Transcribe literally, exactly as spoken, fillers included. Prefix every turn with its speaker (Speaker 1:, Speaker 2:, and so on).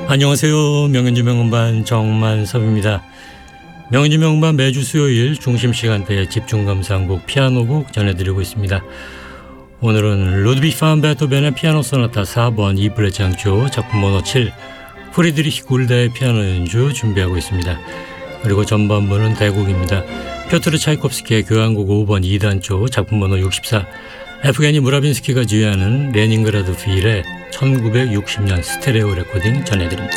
Speaker 1: 안녕하세요. 명현주 명음반 정만섭입니다. 명현주 명음반 매주 수요일 중심 시간대에 집중 감상곡 피아노곡 전해드리고 있습니다. 오늘은 루드비히 판 베토벤의 피아노 소나타 사 번 이 플랫 장조 작품 번호 칠 프리드리히 굴다의 피아노 연주 준비하고 있습니다. 그리고 전반부는 대곡입니다. 표트르 차이콥스키의 교향곡 오 번 이 단조 작품 번호 육십사 에프게니 무라빈스키가 지휘하는 레닌그라드 필의 천구백육십 년 스테레오 레코딩 전해드립니다.